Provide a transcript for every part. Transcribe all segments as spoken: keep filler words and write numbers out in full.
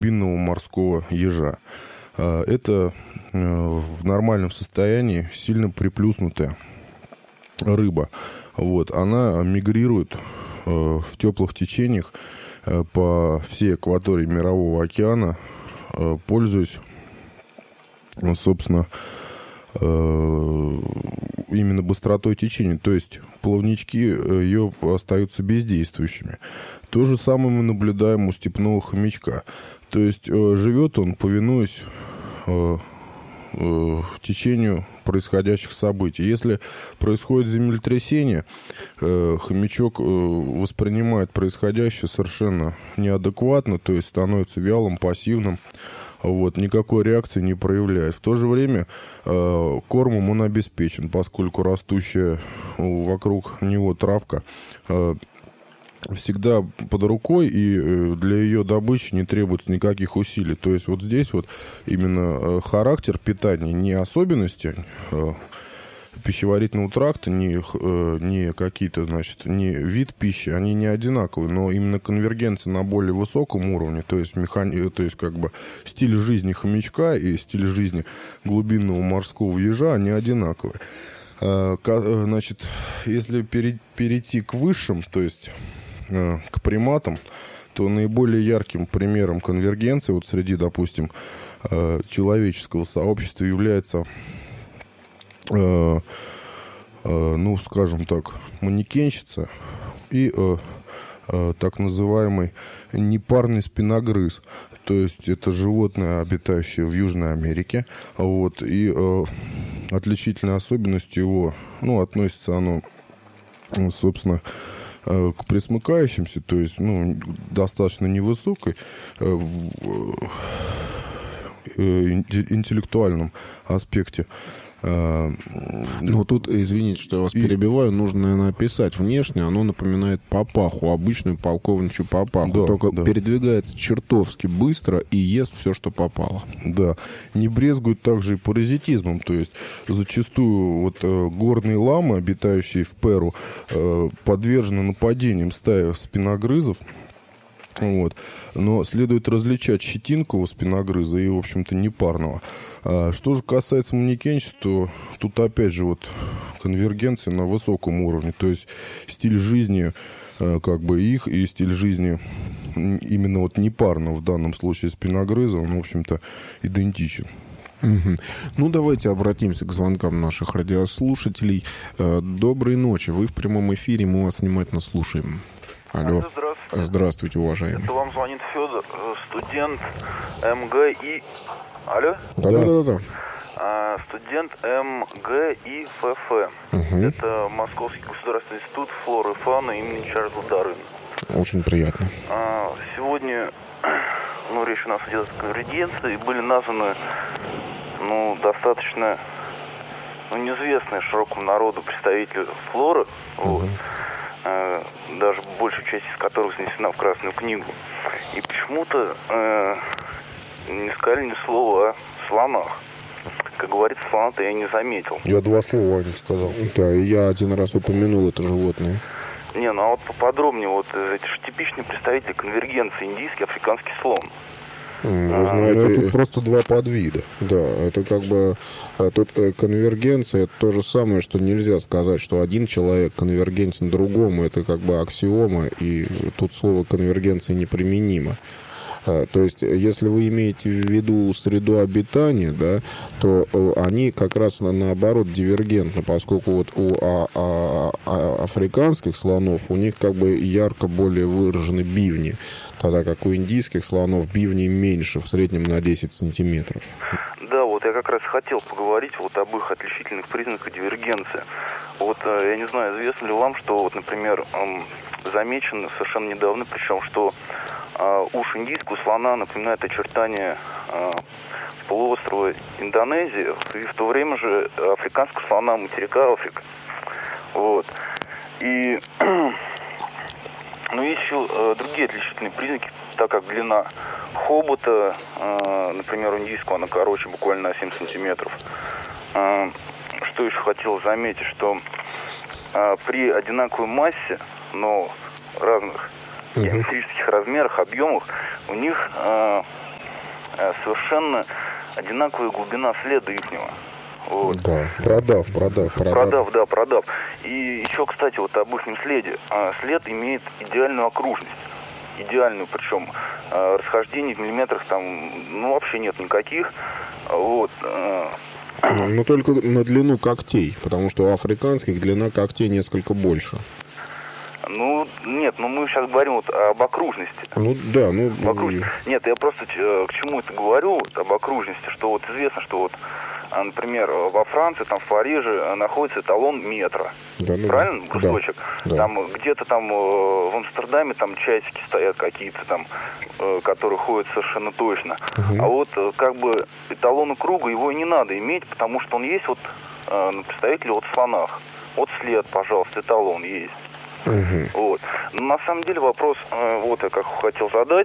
глубинного морского ежа. Это в нормальном состоянии сильно приплюснутая рыба. Вот. Она мигрирует в теплых течениях по всей акватории Мирового океана, пользуясь, собственно, именно быстротой течения. То есть плавнички ее остаются бездействующими. То же самое мы наблюдаем у степного хомячка. То есть живет он, повинуясь течению происходящих событий. Если происходит землетрясение, хомячок воспринимает происходящее совершенно неадекватно, то есть становится вялым, пассивным. Вот, никакой реакции не проявляет. В то же время э, кормом он обеспечен, поскольку растущая вокруг него травка э, всегда под рукой, и э, для ее добычи не требуется никаких усилий. То есть вот здесь вот именно э, характер питания, не особенности э, пищеварительного тракта, не, э, не какие-то, значит, не вид пищи, они не одинаковые, но именно конвергенция на более высоком уровне, то есть, механи... то есть как бы стиль жизни хомячка и стиль жизни глубинного морского ежа, они одинаковые. Э, э, значит, если пере... перейти к высшим, то есть э, к приматам, то наиболее ярким примером конвергенции вот среди, допустим, э, человеческого сообщества является Э, э, ну, скажем так, манекенщица и э, э, так называемый непарный спиногрыз. То есть это животное, обитающее в Южной Америке. Вот, и э, отличительной особенностью его, ну, относится оно, собственно, э, к пресмыкающимся, то есть, ну, достаточно невысокой э, в э, интеллектуальном аспекте. Ну, тут, извините, что я вас и... перебиваю, нужно, наверное, описать. Внешне оно напоминает папаху, обычную полковничью папаху. Да, только да. передвигается чертовски быстро и ест все, что попало. Да. Не брезгует также и паразитизмом. То есть зачастую вот э, горные ламы, обитающие в Перу, э, подвержены нападениям стаи спиногрызов. Вот. Но следует различать щетинкового спиногрыза и, в общем-то, непарного. А что же касается манекенщиц, то тут опять же вот конвергенция на высоком уровне. То есть стиль жизни как бы их и стиль жизни именно вот непарного, в данном случае спиногрыза, он, в общем-то, идентичен. Угу. Ну, давайте обратимся к звонкам наших радиослушателей. Доброй ночи. Вы в прямом эфире, мы вас внимательно слушаем. Алло. Здравствуйте. Здравствуйте, уважаемый. Это вам звонит Федор, студент МГИ. Алло? Да-да-да. А, студент МГИФФ. Угу. Это Московский государственный институт флоры и фауны имени Чарльза Дарвина. Очень приятно. А, сегодня, ну, речь у нас идет о конвергенции. Были названы, ну, достаточно, ну, неизвестные широкому народу представители флоры. Угу. Вот. Даже большая часть из которых занесена в Красную книгу. И почему-то э, не сказали ни слова о слонах. Как говорится, слона-то я не заметил. Я два слова о них сказал. Да, и я один раз упомянул это животное. Не, ну а вот поподробнее, вот это же типичный представитель конвергенции, индийский, африканский слон. Вы а, знаете, тут просто два подвида. Да, это как бы... Тут конвергенция, это то же самое, что нельзя сказать, что один человек конвергентен другому. Это как бы аксиома, и тут слово конвергенция неприменимо. То есть, если вы имеете в виду среду обитания, да, то они как раз наоборот дивергентны, поскольку вот у а, а, а, африканских слонов у них как бы ярко более выражены бивни, тогда как у индийских слонов бивней меньше, в среднем на десять сантиметров. Да, вот я как раз хотел поговорить вот об их отличительных признаках дивергенции. Вот я не знаю, известно ли вам, что, вот, например, замечено совершенно недавно, причем, что Uh, уши индийского слона напоминают очертания uh, полуострова Индонезии, и в то время же африканского слона материка Африка. Вот. И ну, есть еще uh, другие отличительные признаки, так как длина хобота, uh, например, у индийского она короче буквально на семь сантиметров. Uh, что еще хотел заметить, что uh, при одинаковой массе, но разных геометрических размерах, объемах, у них э, совершенно одинаковая глубина следа ихнего. Вот. Да, продав, продав, продав. Продав, да, продав. И еще, кстати, вот об их следе. След имеет идеальную окружность. Идеальную, причем расхождений в миллиметрах там, ну, вообще нет никаких. Вот. Но, но только на длину когтей, потому что у африканских длина когтей несколько больше. Ну, нет, ну мы сейчас говорим вот об окружности. Ну, да, ну... Об окружности. Нет, я просто к чему это говорю, вот, об окружности, что вот известно, что вот, например, во Франции, там, в Париже находится эталон метра. Да, ну, правильно? Кусочек. Да, там да. Где-то там в Амстердаме там часики стоят какие-то там, которые ходят совершенно точно. Угу. А вот как бы эталону круга его и не надо иметь, потому что он есть вот на представителе вот в слонах. Вот след, пожалуйста, эталон есть. Угу. Вот. Но на самом деле вопрос, вот я как хотел задать,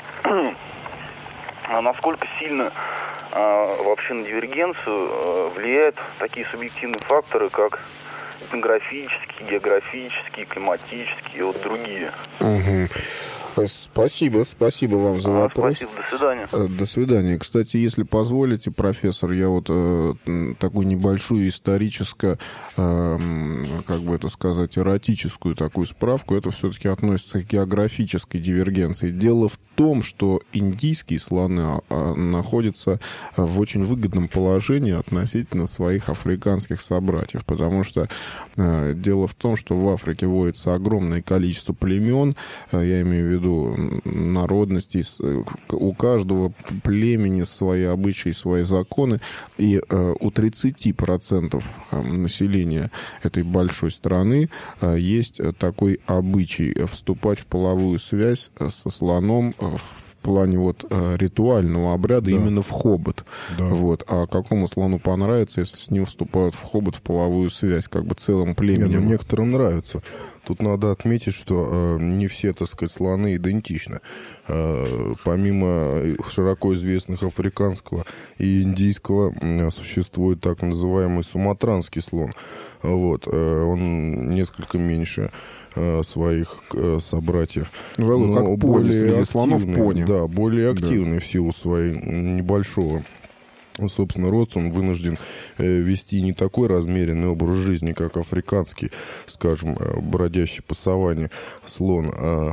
насколько сильно а, вообще на дивергенцию а, влияют такие субъективные факторы, как этнографические, географические, климатические и вот другие. Угу. Спасибо, спасибо вам за вопрос. Спасибо, до свидания. До свидания. Кстати, если позволите, профессор, я вот э, такую небольшую историческую, э, как бы это сказать, эротическую такую справку, это все-таки относится к географической дивергенции. Дело в том, что индийские слоны э, находятся в очень выгодном положении относительно своих африканских собратьев, потому что э, дело в том, что в Африке водится огромное количество племен, э, я имею в виду народностей, у каждого племени свои обычаи, свои законы, и э, у тридцати процентов населения этой большой страны э, есть такой обычай вступать в половую связь со слоном в в плане вот ритуального обряда, да. Именно в хобот. Да. Вот. А какому слону понравится, если с ним вступают в хобот в половую связь, как бы целым племенем? Не, ну, некоторым нравится. Тут надо отметить, что э, не все, так сказать, слоны идентичны. Э, помимо широко известных африканского и индийского, э, существует так называемый суматранский слон. Вот. Э, он несколько меньше э, своих э, собратьев. Ну, но как более слонов пони. Да, более активный, да. В силу своей небольшого, собственно, рост, он вынужден э, вести не такой размеренный образ жизни, как африканский, скажем, э, бродящий по саванне слон, а,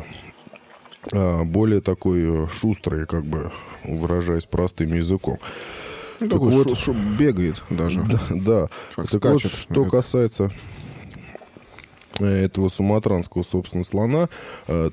а более такой шустрый, как бы, выражаясь простым языком. Ну, такой вот, ш- бегает даже. Да, да. Так скачет, вот, что это. Касается этого суматранского, собственно, слона, то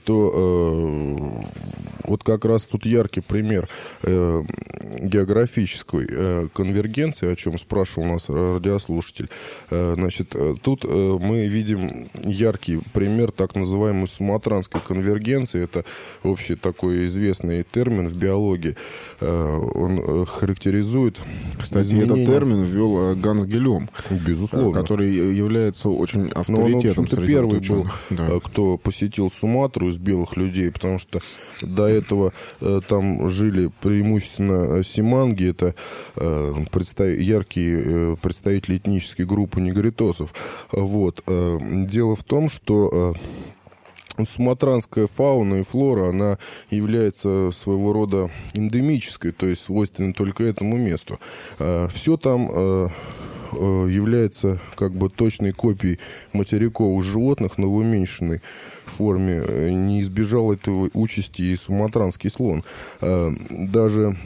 э, вот как раз тут яркий пример э, географической э, конвергенции, о чем спрашивал у нас радиослушатель. Э, значит, тут э, мы видим яркий пример так называемой суматранской конвергенции. Это вообще такой известный термин в биологии. Э, он характеризует... Кстати, изменения... этот термин ввел Ганс Гильом, безусловно, который является очень авторитетом. Он, первый был, да. Кто посетил Суматру из белых людей, потому что до этого э, там жили преимущественно симанги, это э, представ... яркие э, представители этнической группы негритосов. Вот. Э, дело в том, что э, суматранская фауна и флора, она является своего рода эндемической, то есть свойственной только этому месту. Э, все там... Э, является как бы точной копией материковых животных, но в уменьшенной форме. Не избежал этого участи и суматранский слон. Даже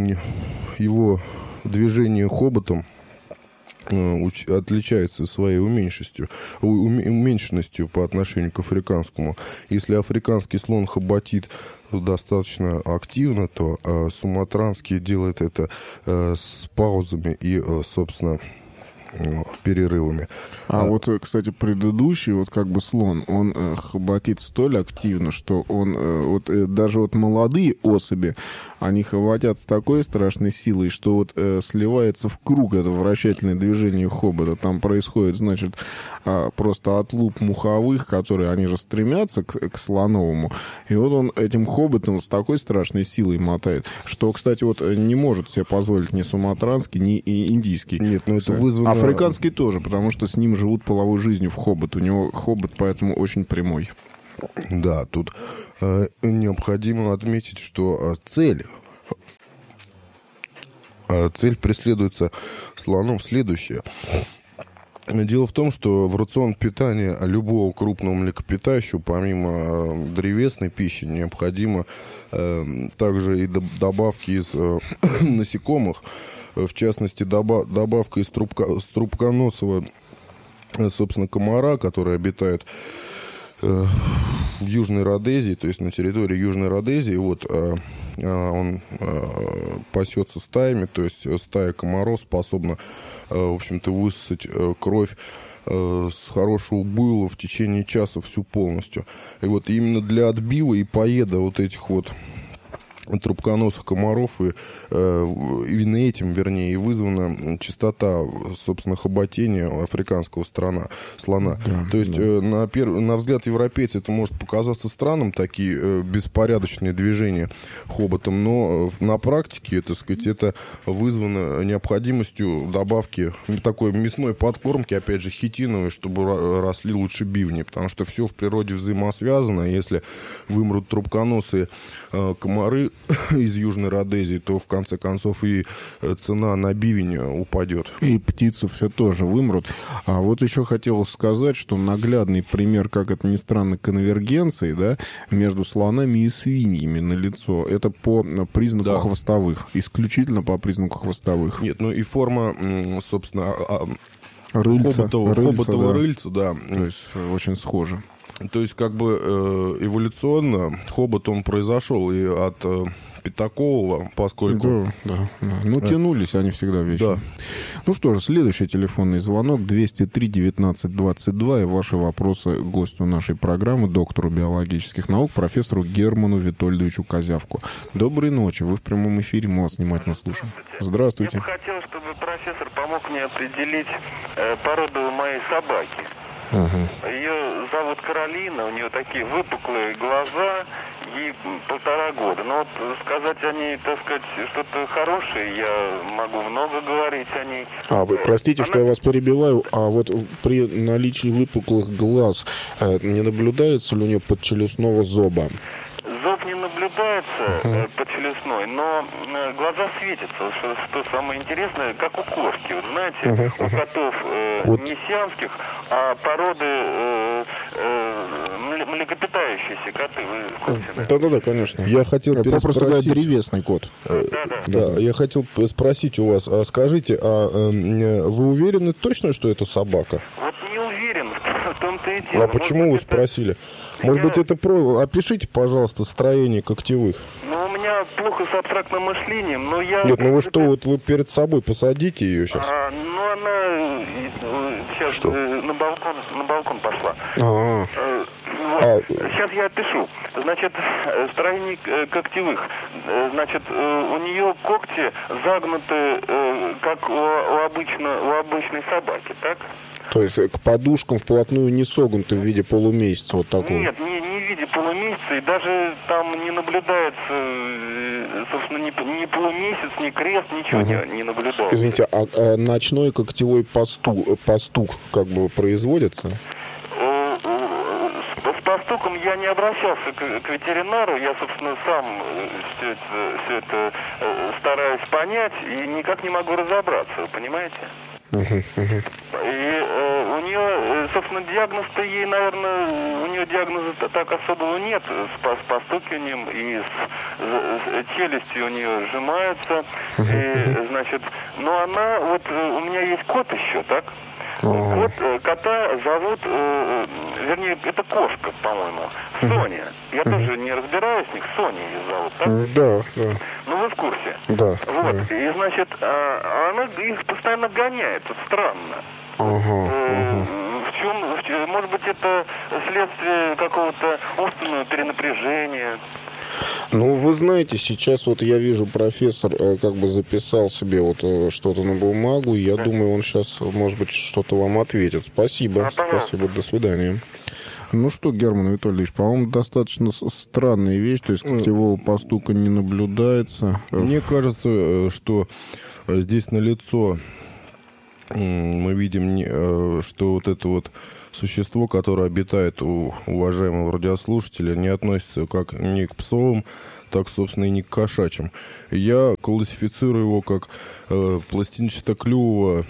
его движение хоботом отличается своей уменьшенностью, уменьшенностью по отношению к африканскому. Если африканский слон хоботит достаточно активно, то суматранский делает это с паузами и, собственно, перерывами. А, а вот, кстати, предыдущий, вот как бы слон, он э, хоботит столь активно, что он, э, вот э, даже вот молодые особи, они хоботят с такой страшной силой, что вот э, сливается в круг это вращательное движение хобота. Там происходит, значит, э, просто отлуп муховых, которые, они же стремятся к, к слоновому, и вот он этим хоботом с такой страшной силой мотает, что, кстати, вот не может себе позволить ни суматранский, ни и индийский. Нет, но это вызвано... Африканский тоже, потому что с ним живут половой жизнью в хобот. У него хобот поэтому очень прямой. Да, тут э, необходимо отметить, что э, цель Цель преследуется слоном следующая. Дело в том, что в рацион питания любого крупного млекопитающего, помимо древесной пищи, необходимо э, также и добавки из э, насекомых, в частности, доба- добавка из трубка- трубконосого, собственно, комара, который обитает э, в Южной Родезии, то есть на территории Южной Родезии. Вот, э, он э, пасется стаями, то есть стая комаров способна, э, в общем-то, высосать э, кровь э, с хорошего буйла в течение часа всю полностью. И вот именно для отбива и поеда вот этих вот трубконосых комаров, и э, именно этим, вернее, и вызвана частота, собственно, хоботения африканского страна, слона. Да, То есть, да. э, на, перв... на взгляд европейца это может показаться странным, такие э, беспорядочные движения хоботом, но э, на практике, так сказать, это вызвано необходимостью добавки такой мясной подкормки, опять же, хитиновой, чтобы росли лучше бивни, потому что все в природе взаимосвязано. Если вымрут трубконосые э, комары из Южной Родезии, то в конце концов и цена на бивень упадет. И птицы все тоже вымрут. А вот еще хотелось сказать, что наглядный пример, как это ни странно, конвергенции, да, между слонами и свиньями налицо. Это по признаку да. хвостовых. Исключительно по признаку хвостовых. Нет, ну и форма, собственно, рыльца, хоботового, рыльца, хоботового да. рыльца, да. То есть очень схоже. То есть, как бы э, эволюционно хобот он произошел и от э, пятакового, поскольку... Да, да, да. Ну, тянулись они всегда вечно. Да. Ну что же, следующий телефонный звонок двести три девятнадцать двадцать два, и ваши вопросы гостю нашей программы, доктору биологических наук, профессору Герману Витольдовичу Козявку. Доброй ночи, вы в прямом эфире, мы вас внимательно слушаем. Здравствуйте. Я бы хотел, чтобы профессор помог мне определить э, породу моей собаки. Угу. Ее зовут Каролина, у нее такие выпуклые глаза, ей полтора года. Но вот сказать о ней, так сказать, что-то хорошее, я могу много говорить о ней. А, вы простите, Она... что я вас перебиваю, а вот при наличии выпуклых глаз э, не наблюдается ли у нее подчелюстного зоба? Зоб не наблюдается uh-huh. подчелюстной, но глаза светятся. Что, что самое интересное, как у кошки. Вот знаете, uh-huh. у котов э, вот. не сиамских, а породы э, э, млекопитающиеся коты. Вы в курсе, да? Да-да-да, конечно. Я хотел Это просто говоря, древесный кот. Да-да. Да, я хотел спросить у вас, а скажите, а э, вы уверены точно, что это собака? Вот не уверен, в том-то и дело. А почему вы это... спросили? Может быть, это про... Опишите, пожалуйста, строение когтевых. Ну, у меня плохо с абстрактным мышлением, но я... Нет, ну вы что, вот вы перед собой посадите ее сейчас? А, ну, она сейчас что? на балкон, на балкон пошла. А-а-а. Вот. А... Сейчас я опишу. Значит, строение когтевых. Значит, у нее когти загнуты, как у, у, обычно, у обычной собаки, так? То есть к подушкам вплотную не согнуты в виде полумесяца вот такого? Нет, не, не в виде полумесяца, и даже там не наблюдается, собственно, ни, ни полумесяц, ни крест, ничего угу. не, не наблюдается. Извините, а, а ночной когтевой пастук, пастук как бы производится? С пастуком я не обращался к, к ветеринару, я, собственно, сам все это, все это стараюсь понять и никак не могу разобраться, вы понимаете? Uh-huh, uh-huh. И э, у нее, собственно, диагноз-то ей, наверное, у нее диагноза так особого нет с, с постукиванием, и с, с челюстью у нее сжимается, uh-huh. и, значит, но она, вот у меня есть кот еще, так? Uh-huh. Кот, кота зовут, э, вернее, это кошка, по-моему, Соня. Я uh-huh. тоже не разбираюсь в них, Соня ее зовут, так? Uh-huh. Да, да. Ну, вы в курсе? Да. Вот, да. И, значит, а, она их постоянно гоняет, это странно. Uh-huh. Э, в чем, в чем, может быть, это следствие какого-то умственного перенапряжения? Ну, вы знаете, сейчас вот я вижу, профессор э, как бы записал себе вот э, что-то на бумагу, я да. думаю, он сейчас, может быть, что-то вам ответит. Спасибо, а, спасибо, до свидания. Ну что, Герман Витольевич, по-моему, достаточно странная вещь, то есть когтевого постука не наблюдается. Мне кажется, что здесь налицо мы видим, что вот это вот существо, которое обитает у уважаемого радиослушателя, не относится как ни к псовым, так, собственно, и не к кошачьим. Я классифицирую его как э, пластинчато-клювого,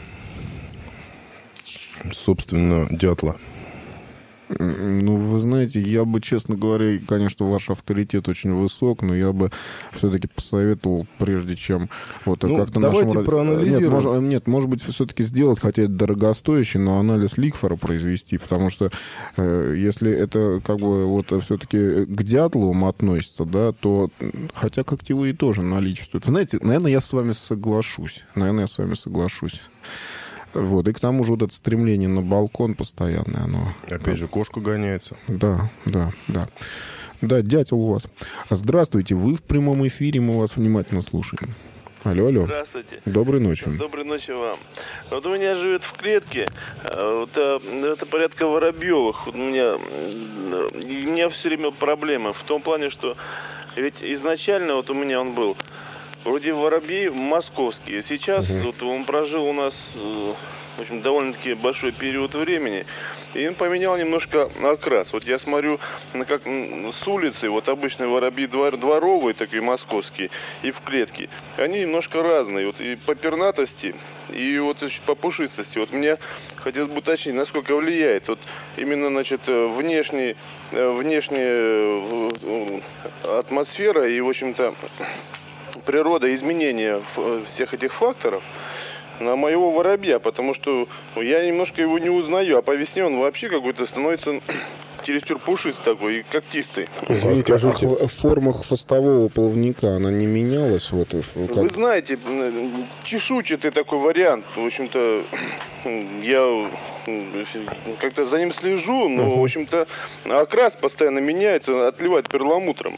собственно, дятла. Ну, вы знаете, я бы, честно говоря, конечно, ваш авторитет очень высок, но я бы все-таки посоветовал, прежде чем вот ну, как-то давайте нашему... проанализируем. Нет, может, нет, может быть, все-таки сделать, хотя это дорогостоящий, но анализ Ликфора произвести, потому что э, если это как бы вот все-таки к дятловым относится, да, то хотя когтевые тоже наличествуют. Знаете, наверное, я с вами соглашусь. Наверное, я с вами соглашусь. Вот, и к тому же вот это стремление на балкон постоянное, оно... Опять же, кошка гоняется. Да, да, да. Да, дятел у вас. Здравствуйте, вы в прямом эфире, мы вас внимательно слушаем. Алло, алло. Здравствуйте. Доброй ночи. Доброй ночи вам. Вот у меня живет в клетке, вот, это порядка воробьевых. Вот у меня, у меня все время проблемы в том плане, что ведь изначально вот у меня он был вроде воробей московский. Сейчас uh-huh. вот он прожил у нас, в общем, довольно-таки большой период времени, и он поменял немножко окрас. Вот я смотрю, как с улицы, вот обычные воробьи двор, дворовые, такие московские, и в клетке, они немножко разные. Вот и по пернатости, и вот еще по пушистости. Вот мне хотелось бы уточнить, насколько влияет вот именно, значит, внешний, внешняя атмосфера и, в общем-то, природа, изменения всех этих факторов на моего воробья, потому что я немножко его не узнаю, а по весне он вообще какой-то становится чересчур пушистый такой и когтистый. Извините, а форма хвостового плавника, она не менялась? Вот, как... Вы знаете, чешуйчатый такой вариант, в общем-то, я как-то за ним слежу, но, uh-huh. в общем-то, окрас постоянно меняется, отливает перламутром.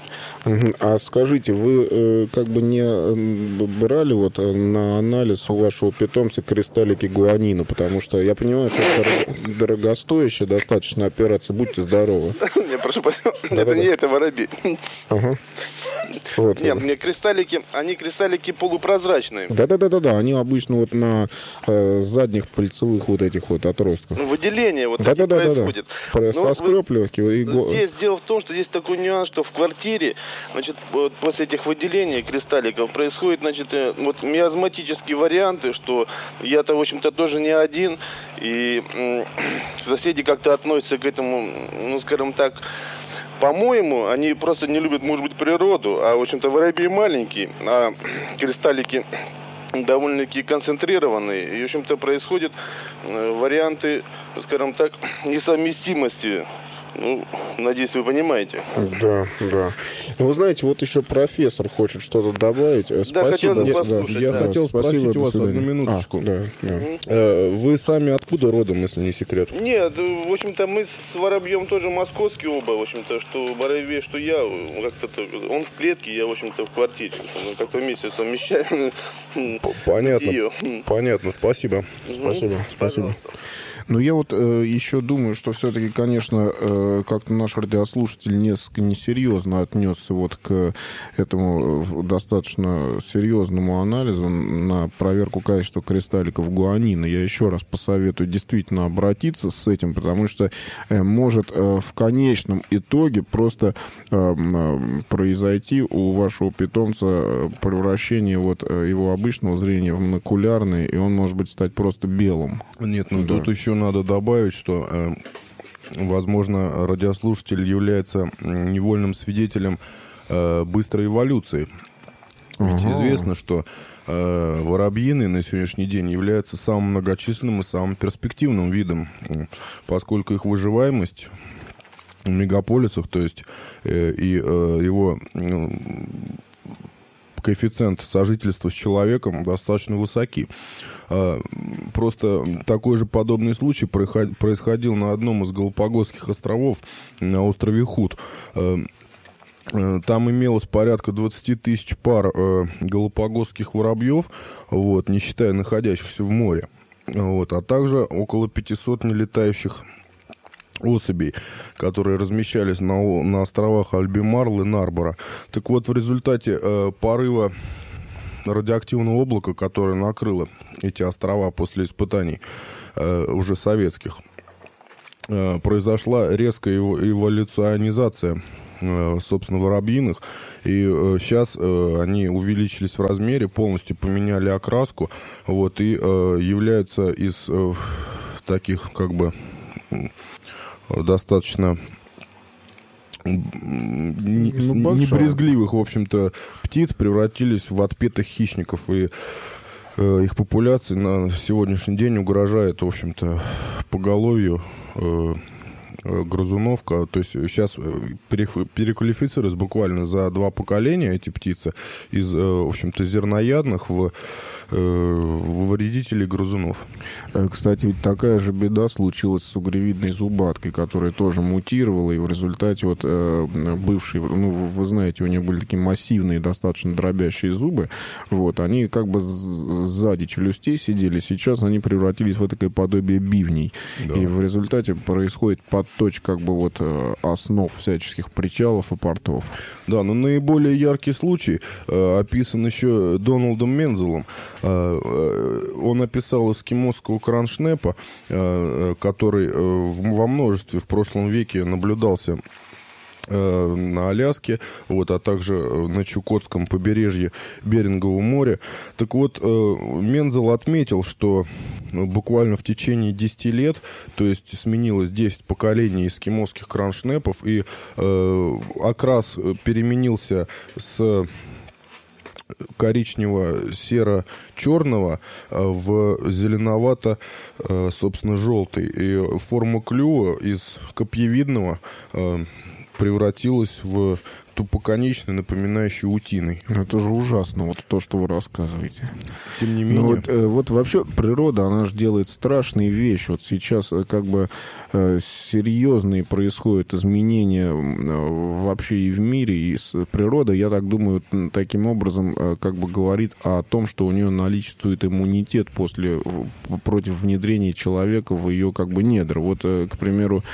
А скажите, вы э, как бы не брали вот на анализ у вашего питомца кристаллики гуанина? Потому что я понимаю, что это дорогостоящая достаточно операция. Будьте здоровы. Я прошу прощения, это не это воробей. Ага. Вот, Нет, вот. мне кристаллики, они кристаллики полупрозрачные. Да-да-да-да, они обычно вот на э, задних пальцевых вот этих вот отростках. Ну, выделение вот да, такие да, да, происходит. Да, да. Соскреб ну, легкий. И... Здесь дело в том, что здесь такой нюанс, что в квартире, значит, вот после этих выделений кристалликов происходит, значит, вот миазматические варианты, что я-то, в общем-то, тоже не один, и м- соседи как-то относятся к этому, ну, скажем так, по-моему, они просто не любят, может быть, природу, а, в общем-то, воробей маленький, а кристаллики довольно-таки концентрированные. И, в общем-то, происходят варианты, скажем так, несовместимости. Ну, надеюсь, вы понимаете. Да, да. Вы знаете, вот еще профессор хочет что-то добавить. Да, спасибо. хотел да, Я да, хотел спасибо, спросить у вас одну минуточку. А, да, да. Э, вы сами откуда родом, если не секрет? Нет, в общем-то, мы с воробьем тоже московские оба, в общем-то, что воробей, что я, как-то он в клетке, я, в общем-то, в квартире. Мы как-то вместе совмещаем. Понятно, понятно, спасибо. Спасибо, спасибо. Ну, я вот э, еще думаю, что все-таки, конечно, э, как-то наш радиослушатель несколько несерьезно отнесся вот к этому достаточно серьезному анализу на проверку качества кристалликов гуанина. Я еще раз посоветую действительно обратиться с этим, потому что э, может э, в конечном итоге просто э, произойти у вашего питомца превращение вот его обычного зрения в монокулярное, и он может быть стать просто белым. Нет, ну да. Тут еще надо добавить, что, э, возможно, радиослушатель является невольным свидетелем э, быстрой эволюции. Ведь Ага. известно, что э, воробьины на сегодняшний день являются самым многочисленным и самым перспективным видом, поскольку их выживаемость в мегаполисах, то есть э, и э, его э, коэффициент сожительства с человеком достаточно высоки. Просто такой же подобный случай происходил на одном из Галапагосских островов, на острове Худ. Там имелось порядка двадцать тысяч пар галапагосских воробьев, вот, не считая находящихся в море. Вот, а также около пятьсот нелетающих особей, которые размещались на, на островах Альбимарл и Нарбора. Так вот, в результате э, порыва радиоактивного облака, которое накрыло эти острова после испытаний э, уже советских, э, произошла резкая эволюционизация, э, собственно, воробьиных. И э, сейчас э, они увеличились в размере, полностью поменяли окраску, вот, и э, являются из э, таких, как бы, достаточно не, ну, небрезгливых, в общем-то, птиц превратились в отпетых хищников, и э, их популяция на сегодняшний день угрожает, в общем-то, поголовью э, грызунов. То есть сейчас переквалифицировались буквально за два поколения эти птицы из, в общем-то, зерноядных в, в вредителей грызунов. Кстати, ведь такая же беда случилась с угревидной зубаткой, которая тоже мутировала, и в результате вот бывшие, ну, вы знаете, у нее были такие массивные, достаточно дробящие зубы, вот, они как бы сзади челюстей сидели, сейчас они превратились в такое подобие бивней. Да. И в результате происходит подточь как бы вот основ всяческих причалов и портов. Да, но наиболее яркий случай э, описан еще Дональдом Мензелом. Э, э, он описал эскимосского кроншнепа, э, который э, во множестве в прошлом веке наблюдался на Аляске, вот, а также на Чукотском побережье Берингового моря. Так вот, Мензел отметил, что буквально в течение десяти лет, то есть сменилось десять поколений эскимосских кроншнепов, и э, окрас переменился с коричнево-серо-черного в зеленовато, собственно, желтый. И форма клюва из копьевидного превратилась в тупоконечный, напоминающий утиный. Это же ужасно, вот то, что вы рассказываете. Тем не менее. Ну, вот, э, вот вообще природа, она же делает страшные вещи. Вот сейчас э, как бы э, серьезные происходят изменения э, вообще и в мире, и с природой, я так думаю, таким образом э, как бы говорит о том, что у нее наличествует иммунитет после, э, против внедрения человека в ее как бы недра. Вот, э, к примеру,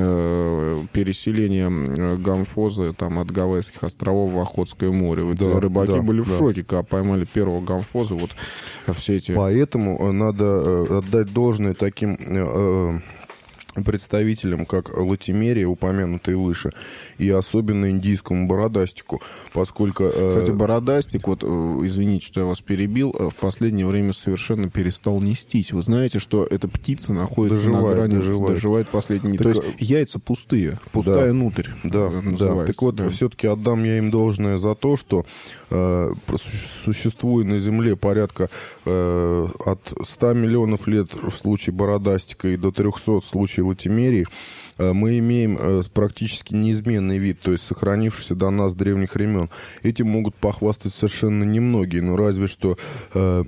э, переселение э, гамфоза там от Гавайских островов в Охотское море. Вот да, рыбаки да, были в да. шоке, когда поймали первого гамфоза. Вот все эти... Поэтому надо отдать должное таким э, представителям, как латимерия, упомянутые выше, и особенно индийскому бородастику, поскольку... Э... Кстати, бородастик, вот, извините, что я вас перебил, в последнее время совершенно перестал нестись. Вы знаете, что эта птица находится доживает, на грани, доживает, доживает последние... Так... То есть яйца пустые, пустая да, нутрь. Да, да. Так вот, да. все-таки отдам я им должное за то, что э, существует на Земле порядка э, от ста миллионов лет в случае бородастика и до трехсот в случае латимерии, мы имеем практически неизменный вид, то есть сохранившийся до нас древних времен. Этим могут похвастать совершенно немногие, но разве что э,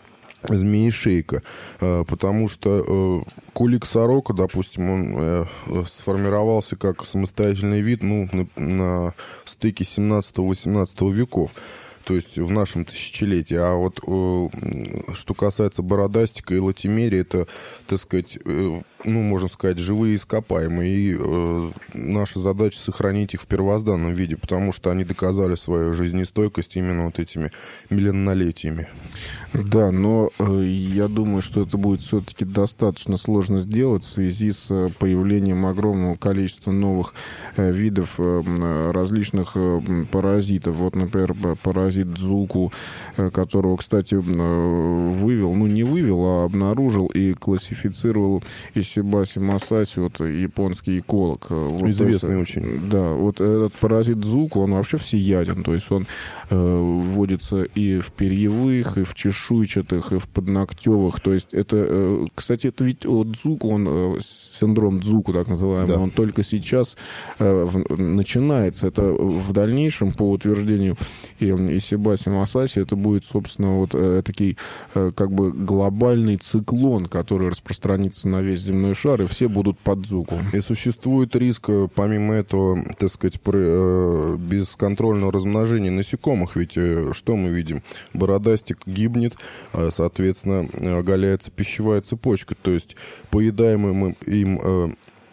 змеишейка, э, потому что э, кулик сорока, допустим, он э, сформировался как самостоятельный вид, ну, на, на стыке семнадцатого-восемнадцатого веков. То есть в нашем тысячелетии. А вот э, что касается бородастика и латимерии, это, так сказать, э, ну, можно сказать, живые ископаемые. И э, наша задача сохранить их в первозданном виде, потому что они доказали свою жизнестойкость именно вот этими миллионнолетиями. Да, но э, я думаю, что это будет все-таки достаточно сложно сделать в связи с появлением огромного количества новых э, видов э, различных э, паразитов. Вот, например, паразит Дзуку, которого, кстати, вывел, ну не вывел, а обнаружил и классифицировал Исибаси Масаси, вот японский эколог. Вот известный это, очень. Да, вот этот паразит Дзуку, он вообще всеяден, то есть он э, вводится и в перьевых, и в чешуйчатых, и в подногтевых, то есть это, э, кстати, это ведь вот Дзуку, он, э, синдром Дзуку, так называемый, да. Он только сейчас э, в, начинается, это в дальнейшем, по утверждению и Исибаси Масаси, это будет, собственно, вот э, такой э, как бы глобальный циклон, который распространится на весь земной шар, и все будут под Дзуку. И существует риск, помимо этого, так сказать, при, э, бесконтрольного размножения насекомых, ведь э, что мы видим? Бородастик гибнет, э, соответственно, оголяется пищевая цепочка, то есть поедаемым им э,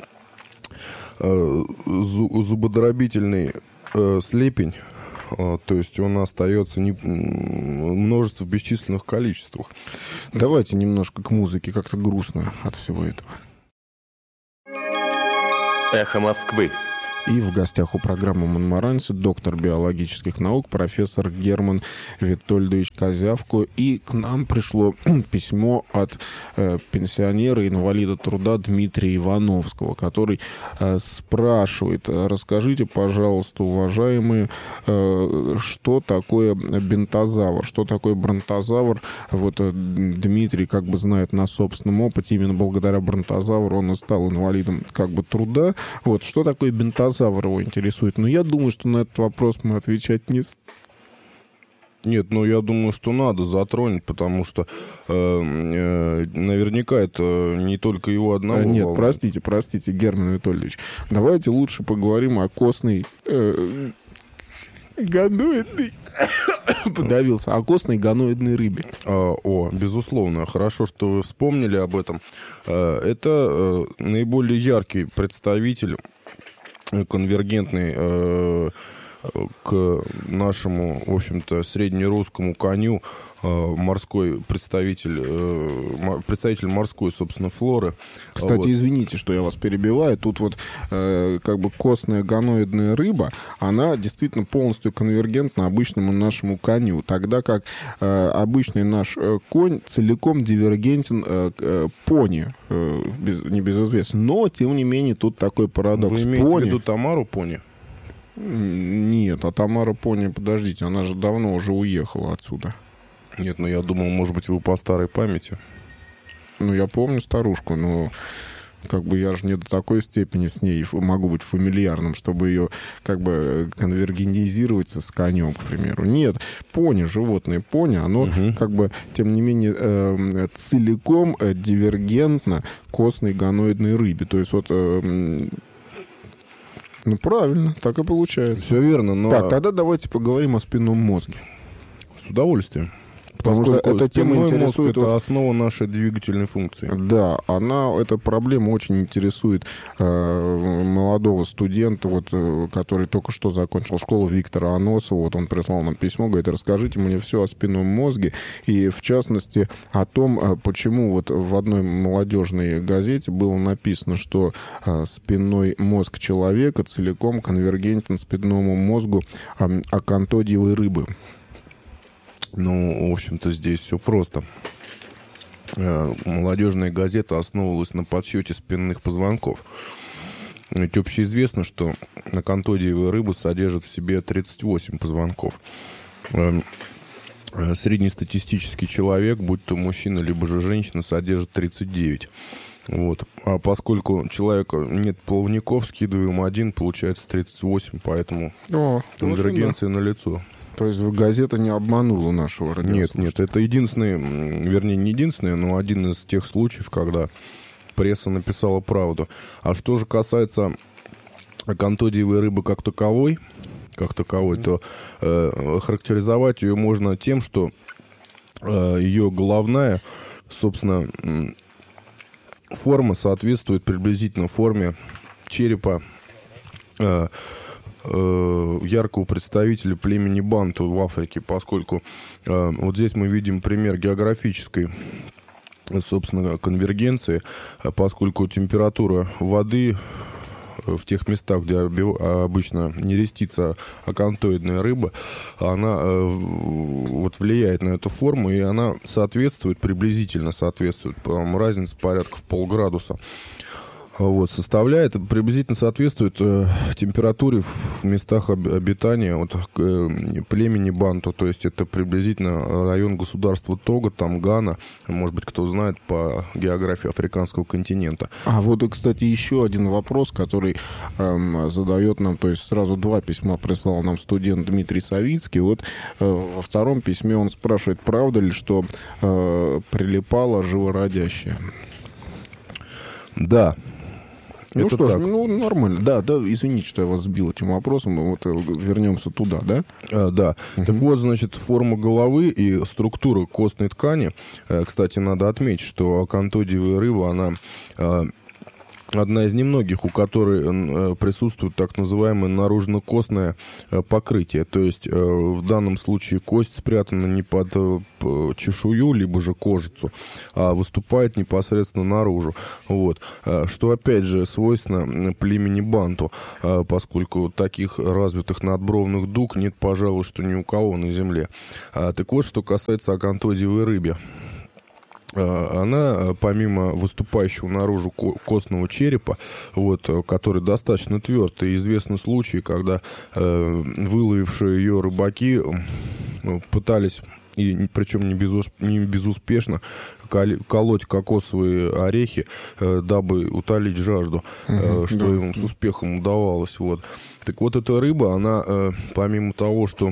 э, зубодробительный э, слепень, то есть он остается не, множится в бесчисленных количествах. Давайте немножко к музыке, как-то грустно от всего этого. Эхо Москвы. И в гостях у программы «Монмаранси» доктор биологических наук, профессор Герман Витольдович Козявко. И к нам пришло письмо от э, пенсионера, инвалида труда Дмитрия Ивановского, который э, спрашивает: расскажите, пожалуйста, уважаемые, э, что такое бентозавр, что такое бронтозавр. Вот э, Дмитрий как бы знает на собственном опыте, именно благодаря бронтозавру он и стал инвалидом как бы труда. Вот, что такое бентозавр? Его интересует. Но я думаю, что на этот вопрос мы отвечать не станем. Нет, ну я думаю, что надо затронуть, потому что э, э, наверняка это не только его одного. Нет, волнует. простите, простите, Герман Витольевич. Давайте лучше поговорим о костной... Э, гоноидной... Подавился. О костной гоноидной рыбе. А, о, безусловно. Хорошо, что вы вспомнили об этом. А, это а, наиболее яркий представитель конвергентный э, к нашему, в общем-то, среднерусскому коню, э, морской представитель, э, представитель морской, собственно, флоры. Кстати, вот. Извините, что я вас перебиваю. Тут вот э, как бы костная гоноидная рыба, она действительно полностью конвергентна обычному нашему коню, тогда как э, обычный наш э, конь целиком дивергентен э, э, пони, э, без, небезызвестный. Но, тем не менее, тут такой парадокс. Вы имеете пони... в виду Тамару пони? Нет, а Тамара пони, подождите, она же давно уже уехала отсюда. Нет, ну я думал, может быть, вы по старой памяти. Ну, я помню старушку, но как бы я же не до такой степени с ней могу быть фамильярным, чтобы ее как бы конвергенизировать с конем, к примеру. Нет, пони, животное пони, оно угу. как бы, тем не менее, э, целиком э, дивергентно костной гоноидной рыбе. То есть вот... Э, Ну, правильно, так и получается. Все верно, но... Так, тогда давайте поговорим о спинном мозге. С удовольствием. Потому Поскольку что эта тема интересует... мозг — это вот... основа нашей двигательной функции. Да, она, эта проблема очень интересует э, молодого студента, вот, э, который только что закончил школу, Виктора Аносова. Вот он прислал нам письмо, говорит: расскажите мне все о спинном мозге. И, в частности, о том, почему вот в одной молодежной газете было написано, что э, спинной мозг человека целиком конвергентен спинному мозгу э, акантодиевой рыбы. Ну, в общем-то, здесь все просто. Молодежная газета основывалась на подсчете спинных позвонков. Ведь общеизвестно, что акантодиевая рыба содержит в себе тридцать восемь позвонков. Среднестатистический человек, будь то мужчина либо же женщина, содержит тридцать девять. Вот. А поскольку у человека нет плавников, скидываем один, получается тридцать восемь, поэтому О, конвергенция да. налицо. То есть газета не обманула нашего радиослушателя? Нет, нет, это единственный, вернее, не единственный, но один из тех случаев, когда пресса написала правду. А что же касается акантодиевой рыбы как таковой, как таковой, то э, характеризовать ее можно тем, что э, ее головная, собственно, форма соответствует приблизительно форме черепа э, яркого представителя племени банту в Африке, поскольку э, вот здесь мы видим пример географической, собственно, конвергенции, поскольку температура воды в тех местах, где обычно нерестится акантоидная рыба, она э, вот влияет на эту форму, и она соответствует, приблизительно соответствует, по-моему, разница порядка в полградуса. Вот, составляет, приблизительно соответствует э, температуре в местах об, обитания вот, э, племени банту, то есть это приблизительно район государства Того, там Гана, может быть, кто знает по географии африканского континента. А вот, кстати, еще один вопрос, который э, задает нам, то есть сразу два письма прислал нам студент Дмитрий Савицкий. Вот э, во втором письме он спрашивает, правда ли, что э, прилипало живородящее? Да. Ну это что так. ж, ну нормально. Да, да, извините, что я вас сбил этим вопросом. Вот вернемся туда, да? А, да. Uh-huh. Так вот, значит, форма головы и структура костной ткани. Кстати, надо отметить, что акантодиевая рыба, она одна из немногих, у которой присутствует так называемое наружно-костное покрытие. То есть в данном случае кость спрятана не под чешую, либо же кожицу, а выступает непосредственно наружу. Вот. Что, опять же, свойственно племени банту, поскольку таких развитых надбровных дуг нет, пожалуй, что ни у кого на земле. Так вот, что касается акантодиевой рыбы. Она, помимо выступающего наружу костного черепа, вот, который достаточно тверд, и известны случаи, когда э, выловившие ее рыбаки э, пытались, и причем не, безуш... не безуспешно, кол... колоть кокосовые орехи, э, дабы утолить жажду, э, что да. им с успехом удавалось. Вот. Так вот, эта рыба, она, э, помимо того, что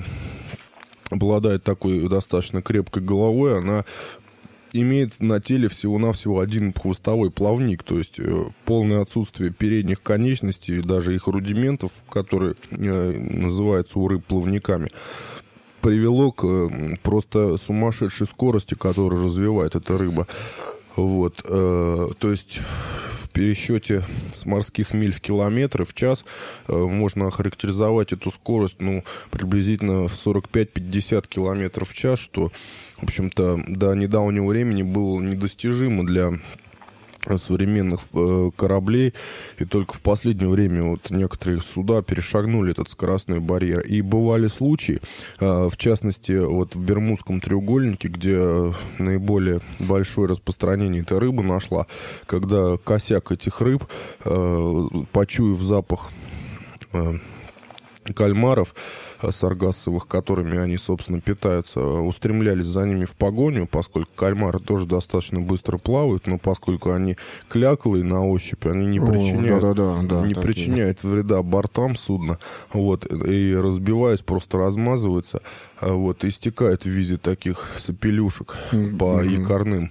обладает такой достаточно крепкой головой, она имеет на теле всего-навсего один хвостовой плавник, то есть э, полное отсутствие передних конечностей, даже их рудиментов, которые э, называются у рыб плавниками, привело к э, просто сумасшедшей скорости, которую развивает эта рыба. Вот, э, то есть в пересчете с морских миль в километры в час э, можно охарактеризовать эту скорость, ну, приблизительно в сорок пять - пятьдесят километров в час, что, в общем-то, до недавнего времени было недостижимо для современных э, кораблей, и только в последнее время вот некоторые суда перешагнули этот скоростной барьер. И бывали случаи, э, в частности, вот в Бермудском треугольнике, где наиболее большое распространение эта рыба нашла, когда косяк этих рыб, э, почуяв запах э, кальмаров саргассовых, которыми они, собственно, питаются, устремлялись за ними в погоню, поскольку кальмары тоже достаточно быстро плавают, но поскольку они кляклые на ощупь, они не причиняют, О, да, да, да, не причиняют вреда бортам судна, вот, и разбиваясь, просто размазываются, вот, и истекают в виде таких сопелюшек mm-hmm. по якорным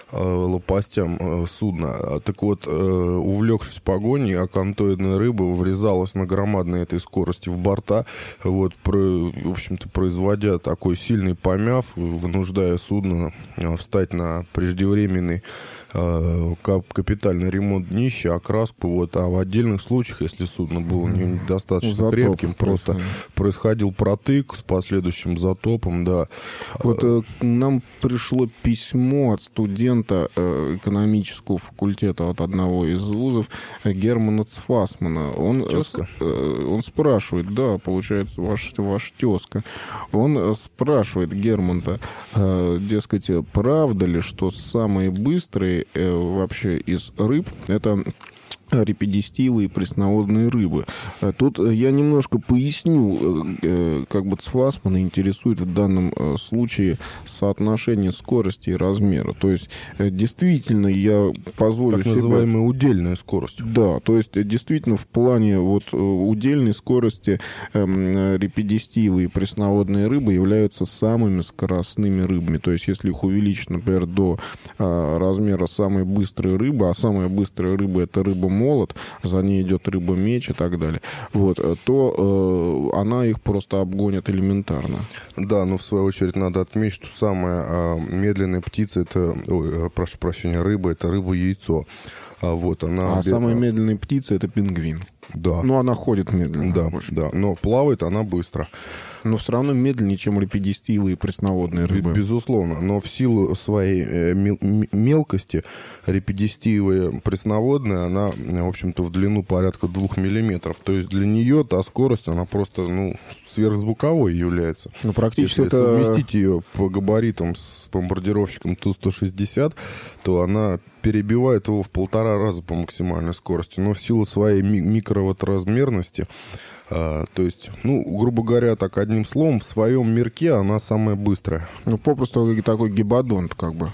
лопастям судна. Так вот, увлекшись погоней, акантоидная рыба врезалась на громадной этой скорости в борта, вот, про, в общем-то, производя такой сильный помяв, вынуждая судно встать на преждевременный капитальный ремонт днища, окраску, вот, а в отдельных случаях, если судно было недостаточно Затоп крепким, просто происходил. происходил протык с последующим затопом, да. Вот э, нам пришло письмо от студента э, экономического факультета от одного из вузов, Германа Цфасмана. Он, э, он спрашивает, да, получается, ваш, ваш тезка, он спрашивает Германа, э, дескать, правда ли, что самые быстрые вообще из рыб это репидистивые пресноводные рыбы. Тут я немножко поясню, как бы Цфасмана интересует в данном случае соотношение скорости и размера. То есть, действительно, я позволю себе... Так называемая себе... удельная скорость. Да, то есть, действительно, в плане вот удельной скорости репидистивые пресноводные рыбы являются самыми скоростными рыбами. То есть, если их увеличить, например, до размера самой быстрой рыбы, а самая быстрая рыба — это рыба молот, за ней идет рыба-меч и так далее, вот, то э, она их просто обгонит элементарно. Да, но в свою очередь надо отметить, что самая э, медленная птица, это, ой, прошу прощения, рыба, это рыба-яйцо. А, вот, она а обед... самая медленная птица — это пингвин. Да. Ну, она ходит медленно. Да, да, но плавает она быстро. Но все равно медленнее, чем репидистивые пресноводные рыбы. Безусловно, но в силу своей мел- мелкости репидистивая пресноводная, она, в общем-то, в длину порядка двух миллиметров. То есть для нее та скорость, она просто, ну, сверхзвуковой является. Ну, практически Если это... совместить ее по габаритам с бомбардировщиком Ту сто шестьдесят, то она перебивает его в полтора раза по максимальной скорости. Но в силу своей ми- микроватт-размерности, а, то есть, ну, грубо говоря, так одним словом, в своем мирке она самая быстрая. Ну, попросту такой гибадонт, как бы.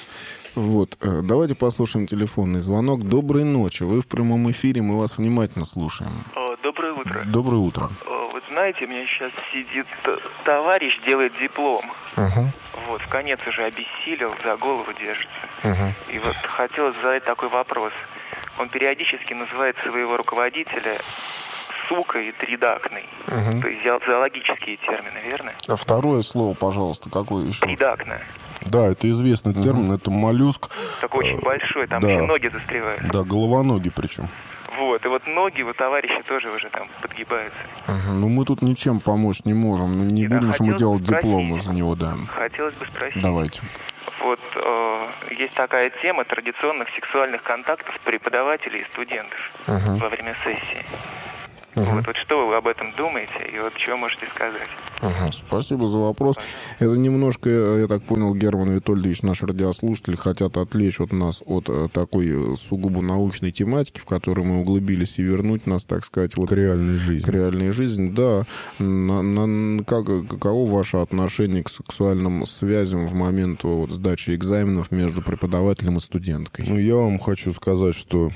Вот, давайте послушаем телефонный звонок. Доброй ночи, вы в прямом эфире, мы вас внимательно слушаем. Доброе утро. Доброе утро. Вот знаете, у меня сейчас сидит товарищ, делает диплом. Uh-huh. Вот, в конец уже обессилел, за голову держится. Uh-huh. И вот хотелось задать такой вопрос. Он периодически называет своего руководителя сука и тридактный. Угу. То есть зоологические термины, верно? А второе слово, пожалуйста, какое еще? Тридактное. Да, это известный Мгм. термин, это моллюск. Такой очень большой, там да. еще ноги застревают. Да, головоногий причем. Вот, и вот ноги у товарища тоже уже там подгибаются. Угу. Ну, мы тут ничем помочь не можем. Ну, не Да, будем же мы хотелось делать бы спросить. дипломы за него, да. Хотелось бы спросить. Давайте. Вот э, есть такая тема традиционных сексуальных контактов преподавателей и студентов Угу. во время сессии. Угу. Вот, вот что вы об этом думаете и вот что можете сказать? Ага, спасибо за вопрос. Это немножко, я так понял, Герман Витольдович, наш радиослушатель, хотят отвлечь от нас от э, такой э, сугубо научной тематики, в которой мы углубились, и вернуть нас, так сказать, вот К реальной жизни. к реальной жизни. Да. На, на- как, каково ваше отношение к сексуальным связям в момент вот, сдачи экзаменов между преподавателем и студенткой? Ну, я вам хочу сказать, что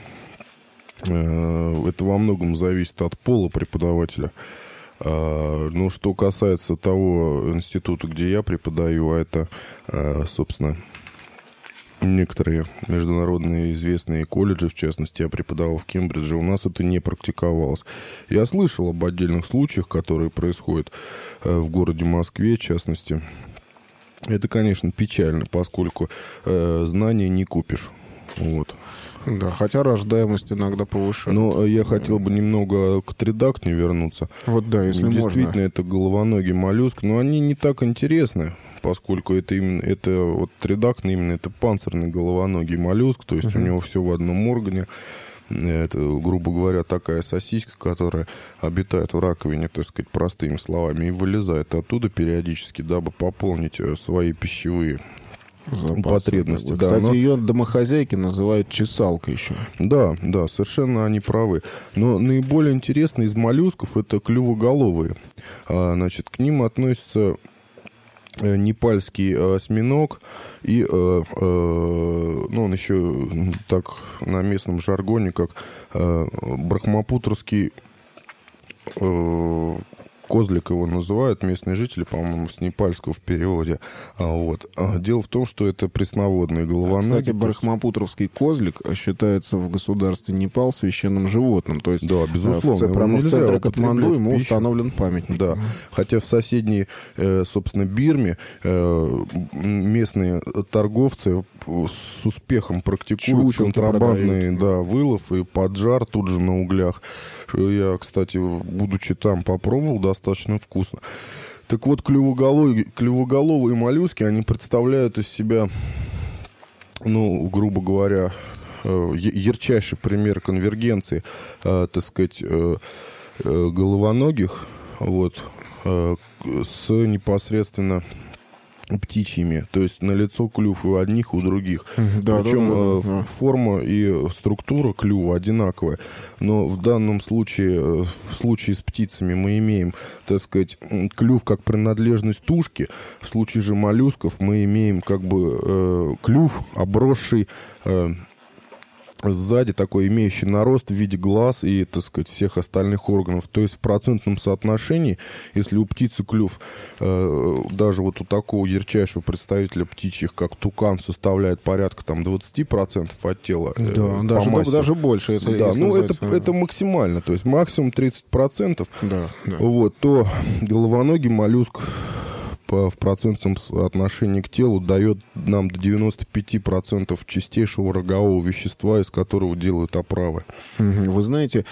э, это во многом зависит от пола преподавателя. А, ну, что касается того института, где я преподаю, а это, э, собственно, некоторые международные известные колледжи, в частности, я преподавал в Кембридже, у нас это не практиковалось. Я слышал об отдельных случаях, которые происходят э, в городе Москве, в частности. Это, конечно, печально, поскольку э, знания не купишь. Вот. Да, хотя рождаемость иногда повышается. Но я хотел бы немного к тридактне вернуться. Вот да, если Действительно, можно. это головоногий моллюск, но они не так интересны, поскольку это именно, это вот тридактный именно, это панцирный головоногий моллюск, то есть Мгм. у него все в одном органе. Это, грубо говоря, такая сосиска, которая обитает в раковине, так сказать, простыми словами, и вылезает оттуда периодически, дабы пополнить э, свои пищевые Запасы, потребности, как бы. да, Кстати, но- ее домохозяйки называют чесалкой еще. Да, да, совершенно они правы. Но наиболее интересно из моллюсков это клювоголовые. А, значит, к ним относятся э, непальский э, осьминог и, э, э, ну, он еще м, так на местном жаргоне, как э, брахмапутрский э, козлик его называют местные жители, по-моему, с непальского в переводе. А, вот. А, дело в том, что это пресноводные головоногие. Кстати, брахмапутровский козлик считается в государстве Непал священным животным. То есть, Да, безусловно, в, ц- его прямо в нельзя центре употреблять Катманду в ему пищу. установлен памятник. Да, хотя в соседней, э, собственно, Бирме э, местные торговцы с успехом практикуют Чучелки контрабандный, продают. да, вылов и поджар тут же на углях. Что я, кстати, будучи там, попробовал, достаточно вкусно. Так вот, клювоголовые, клювоголовые моллюски, они представляют из себя, ну, грубо говоря, э, ярчайший пример конвергенции, э, так сказать, э, э, головоногих, вот, э, с непосредственно птичьими, то есть налицо клюв и у одних, и у других. Да, Причем да, да, э, да. ф- форма и структура клюва одинаковая. Но в данном случае, э, в случае с птицами мы имеем, так сказать, м, клюв как принадлежность тушки. В случае же моллюсков мы имеем как бы э, клюв, обросший э, сзади, такой имеющий нарост в виде глаз и, так сказать, всех остальных органов. То есть в процентном соотношении, если у птицы клюв, э, даже вот у такого ярчайшего представителя птичьих, как тукан, составляет порядка там двадцать процентов от тела. э, Да, по даже, массе. даже больше. Если, Да, если ну взять, это, э, это максимально, то есть максимум тридцать процентов. Да, да. Вот, то головоногий моллюск по, в процентном соотношении к телу дает нам до девяноста пяти процентов чистейшего рогового вещества, из которого делают оправы. Мгм. Вы знаете,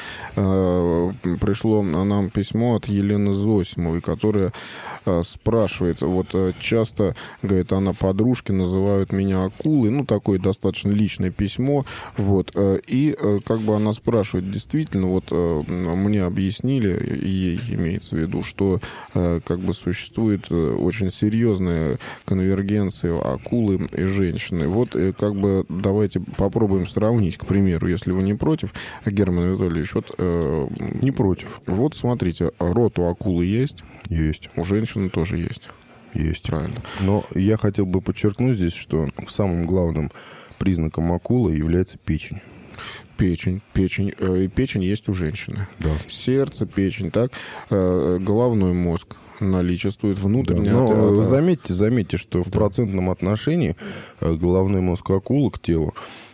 э, пришло нам письмо от Елены Зосимовой, которая э, спрашивает, вот э, часто, говорит, она, подружки называют меня акулой, ну, такое достаточно личное письмо, вот, э, и э, как бы она спрашивает, действительно, вот э, мне объяснили, ей имеется в виду, что э, как бы существует э, очень серьезная конвергенция акулы и женщины. Вот э, как бы давайте попробуем сравнить, к примеру, если вы не против, Герман Анатольевич, вот, э, Не против. вот смотрите, рот у акулы есть, Есть, у женщины тоже есть. есть. Правильно. Но я хотел бы подчеркнуть здесь, что самым главным признаком акулы является печень. Печень, печень, э, и печень есть у женщины. Да. Сердце, печень, так, э, головной мозг наличествует, Да, внутренний но от- от- заметьте, заметьте, что в Да. процентном отношении э, головной мозг акулы к телу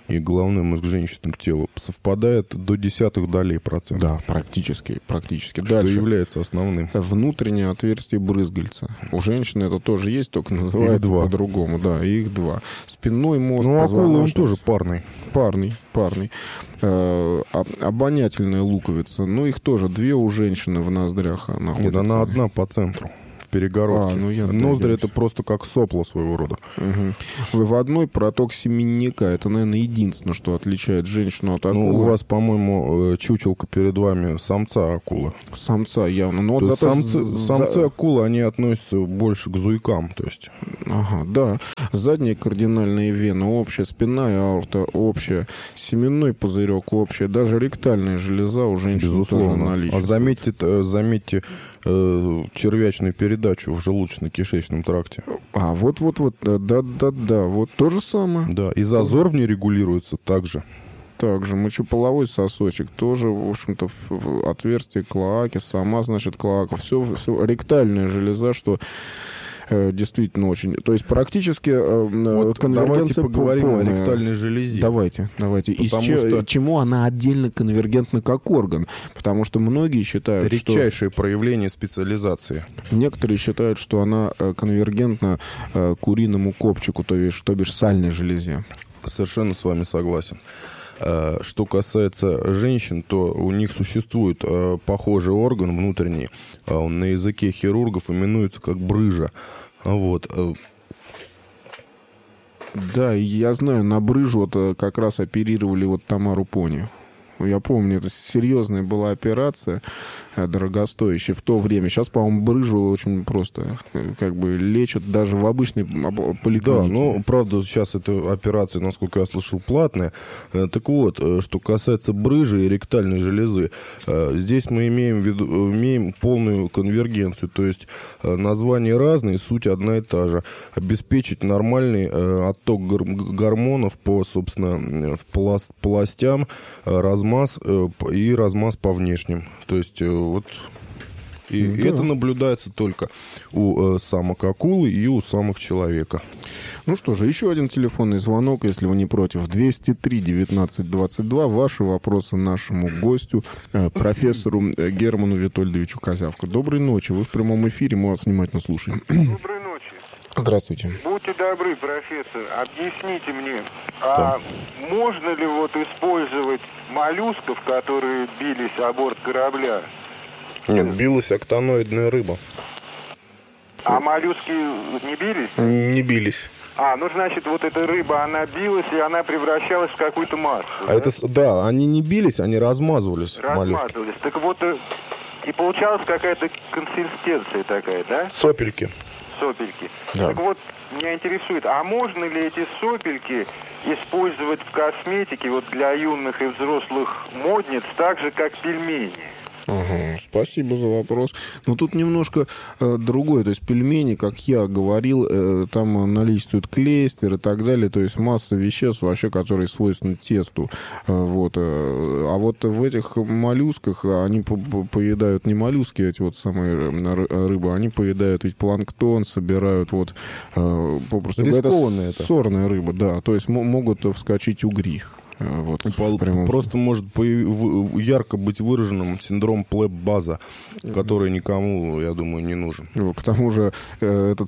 и головной мозг женщины к телу совпадает до десятых долей процента. Да, практически, практически. Что Дальше. является основным. Внутреннее отверстие брызгальца. У женщины это тоже есть, только называется по-другому. Да, их два. Спинной мозг, ну, акулы он позвоночник. тоже парный. Парный, парный. Э, обонятельная луковица. Ну, их тоже две у женщины в ноздрях находятся. Нет, она одна по центру. Перегородки. А, ну я Ноздри — это просто как сопло своего рода. Угу. Выводной проток семенника. Это, наверное, единственное, что отличает женщину от акулы. Ну, у вас, по-моему, чучелка перед вами самца акулы. Самца явно. Но вот зато самцы, за... самцы акулы, они относятся больше к зуйкам. То есть. Ага, да. Задние кардинальные вены общая, спинная аорта общая, семенной пузырек общая, даже ректальная железа у женщин безусловно тоже наличествует. А заметьте, заметьте э, червячную передачу в желудочно-кишечном тракте. А, вот-вот-вот, да-да-да, вот то же самое. Да, и зазор в ней регулируется также. Также мочеполовой сосочек тоже, в общем-то, в отверстие клоаки, сама, значит, клоака. Все, все ректальная железа, что э, действительно очень... То есть практически э, вот конвергенция... Давайте поговорим полная. о ректальной железе. Давайте, давайте. И Потому че, что... чему она отдельно конвергентна как орган? Потому что многие считают, это редчайшее что... проявление специализации. Некоторые считают, что она конвергентна э, к уринному копчику, то бишь, то бишь сальной железе. Совершенно с вами согласен. Что касается женщин, то у них существует похожий орган внутренний. Он на языке хирургов именуется как брыжа. Вот. Да, я знаю, на брыжу вот как раз оперировали вот Тамару Пони. Я помню, это серьезная была операция, дорогостоящая в то время. Сейчас, по-моему, брыжу очень просто как бы лечат даже в обычной поликлинике. Да, ну, правда, сейчас эта операция, насколько я слышал, платная. Так вот, что касается брыжи и ректальной железы, здесь мы имеем, в виду, имеем полную конвергенцию. То есть названия разные, суть одна и та же. Обеспечить нормальный отток гормонов по, собственно, полостям, размаз и размаз по внешним. То есть вот и да. Это наблюдается только у э, самок акулы и у самок человека. Ну что же, еще один телефонный звонок, если вы не против. двести три девятнадцать двадцать два. Ваши вопросы нашему гостю, э, профессору Герману Витольдовичу Козявко. Доброй ночи, вы в прямом эфире, мы вас внимательно слушаем. Доброй ночи. Здравствуйте. Будьте добры, профессор, объясните мне, а можно ли вот использовать моллюсков, которые бились о борт корабля? Нет, билась актиноидная рыба. А моллюски не бились? Не бились. А, ну, значит, вот эта рыба, она билась, и она превращалась в какую-то массу. А да? это, да, они не бились, они размазывались. Размазывались. Моллюски. Так вот, и получалась какая-то консистенция такая, да? Сопельки. Сопельки. Да. Так вот, меня интересует, а можно ли эти сопельки использовать в косметике вот для юных и взрослых модниц, так же, как пельмени? Ага, спасибо за вопрос. Но тут немножко э, другое. То есть пельмени, как я говорил, э, там наличествует клейстер и так далее. То есть масса веществ вообще, которые свойственны тесту. Э, вот. Э, а вот в этих моллюсках они по -по поедают не моллюски, эти вот самые рыбы, они поедают ведь планктон, собирают вот э, попросту говоря, это сорная рыба, да. То есть могут вскочить угри. Вот, просто может ярко быть выраженным синдром плеб-база, который никому, я думаю, не нужен. К тому же этот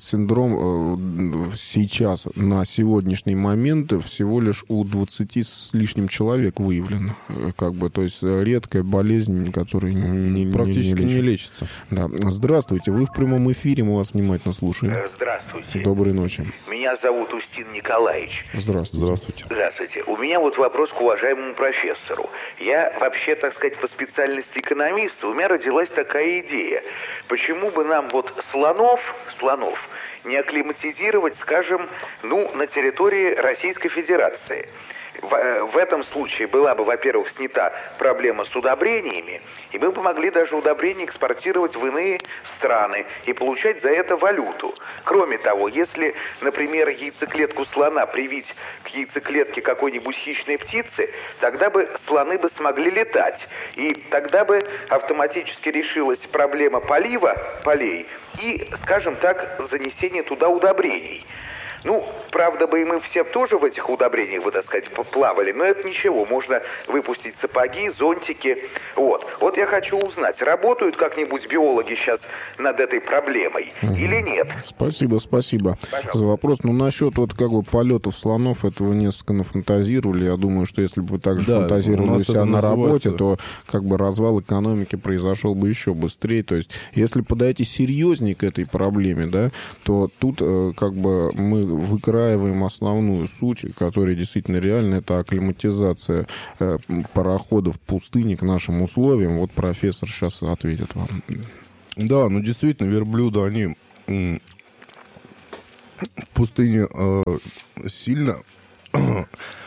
синдром сейчас, на сегодняшний момент, всего лишь у двадцати с лишним человек выявлен. Как бы, то есть редкая болезнь, которая не, практически не, не, не лечится. Да. Здравствуйте, вы в прямом эфире, мы вас внимательно слушаем. Здравствуйте. Доброй ночи. Меня зовут Устин Николаевич. Здравствуйте. Здравствуйте. Здравствуйте. У меня вот вопрос к уважаемому профессору. Я вообще, так сказать, по специальности экономист, у меня родилась такая идея. Почему бы нам вот слонов, слонов не акклиматизировать, скажем, ну, на территории Российской Федерации? В, в этом случае была бы, во-первых, снята проблема с удобрениями, и мы бы могли даже удобрения экспортировать в иные страны и получать за это валюту. Кроме того, если, например, яйцеклетку слона привить к яйцеклетке какой-нибудь хищной птицы, тогда бы слоны бы смогли летать, и тогда бы автоматически решилась проблема полива полей и, скажем так, занесения туда удобрений. Ну, правда бы и мы все тоже в этих удобрениях, бы, так сказать, плавали, но это ничего, можно выпустить сапоги, зонтики. Вот. Вот я хочу узнать, работают как-нибудь биологи сейчас над этой проблемой угу. или нет? Спасибо, спасибо Пожалуйста. За вопрос. Ну, насчет вот как бы полетов слонов, этого несколько нафантазировали. Я думаю, что если бы вы так же да, фантазировали у себя на работе, то как бы развал экономики произошел бы еще быстрее. То есть, если подойти серьезнее к этой проблеме, да, то тут э, как бы мы выкраиваем основную суть, которая действительно реальна, это акклиматизация э, пароходов в пустыне к нашим условиям. Вот профессор сейчас ответит вам. Да, ну действительно, верблюды, они м- в пустыне э, сильно э,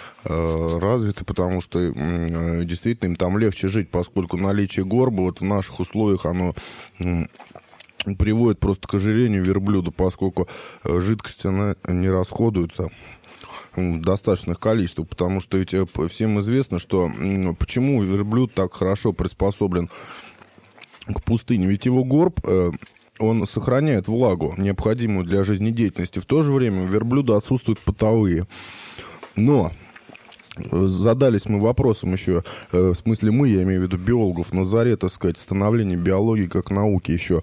развиты, потому что э, действительно им там легче жить, поскольку наличие горба вот в наших условиях, оно... Э, приводит просто к ожирению верблюда, поскольку жидкость она не расходуется в достаточных количествах, потому что ведь всем известно, что почему верблюд так хорошо приспособлен к пустыне, ведь его горб, он сохраняет влагу, необходимую для жизнедеятельности, в то же время у верблюда отсутствуют потовые. Но задались мы вопросом еще, в смысле мы, я имею в виду биологов, на заре, так сказать, становления биологии как науки еще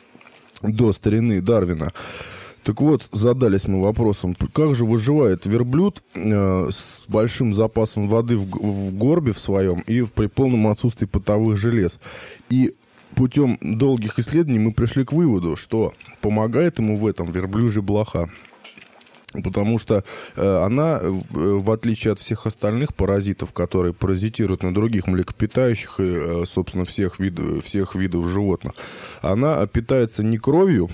до старины Дарвина. Так вот, задались мы вопросом, как же выживает верблюд э, с большим запасом воды в, в горбе в своем и при полном отсутствии потовых желез. И путем долгих исследований мы пришли к выводу, что помогает ему в этом верблюжья блоха. Потому что э, она, в, в отличие от всех остальных паразитов, которые паразитируют на других млекопитающих и, э, собственно, всех, вид, всех видов животных, она питается не кровью,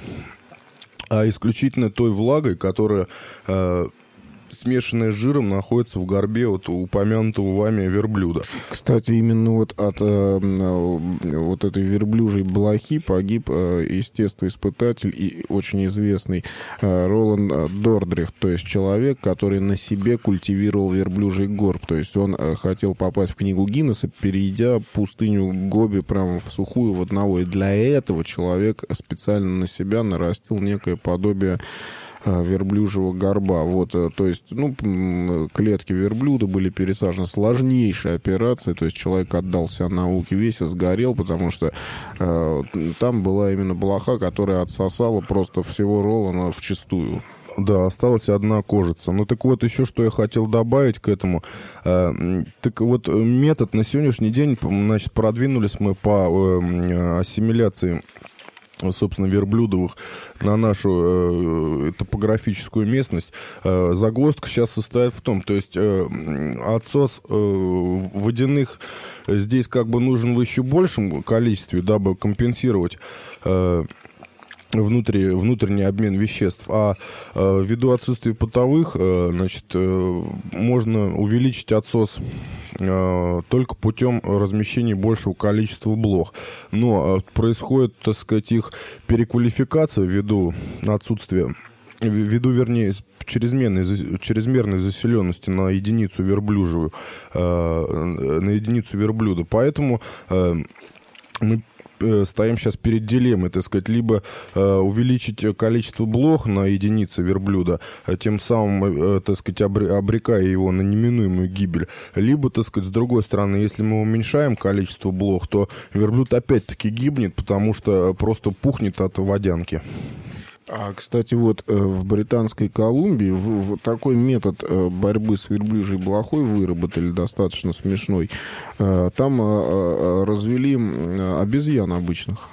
а исключительно той влагой, которая, э, смешанная с жиром, находится в горбе вот упомянутого вами верблюда. Кстати, именно вот от э, вот этой верблюжьей блохи погиб э, естествоиспытатель и очень известный э, Роланд Дордрихт, то есть человек, который на себе культивировал верблюжий горб. То есть он э, хотел попасть в книгу Гиннесса, перейдя пустыню Гоби прямо в сухую в одного. И для этого человек специально на себя нарастил некое подобие верблюжьего горба. Вот, то есть, ну, клетки верблюда были пересажены. Сложнейшая операция, то есть человек отдался науке, весь и сгорел, потому что э, там была именно блоха, которая отсосала просто всего Ролана вчистую. Да, осталась одна кожица. Ну, так вот, еще что я хотел добавить к этому. Э, так вот, метод на сегодняшний день, значит, продвинулись мы по э, ассимиляции, собственно, верблюдовых на нашу э, топографическую местность. Э, загвоздка сейчас состоит в том, то есть э, отсос э, водяных здесь как бы нужен в еще большем количестве, дабы компенсировать э, Внутри, внутренний обмен веществ, а э, ввиду отсутствия потовых, э, значит, э, можно увеличить отсос э, только путем размещения большего количества блох. Но э, происходит, так сказать, их переквалификация ввиду отсутствия, ввиду, вернее, чрезмерной, чрезмерной заселенности на единицу верблюжью, э, на единицу верблюда. Поэтому э, мы стоим сейчас перед дилеммой, так сказать, либо э, увеличить количество блох на единицы верблюда, тем самым, э, так сказать, обрекая его на неминуемую гибель, либо, так сказать, с другой стороны, если мы уменьшаем количество блох, то верблюд опять-таки гибнет, потому что просто пухнет от водянки. А, кстати, вот в Британской Колумбии в, в такой метод борьбы с верблюжьей блохой выработали, достаточно смешной. Там развели обезьян обычных.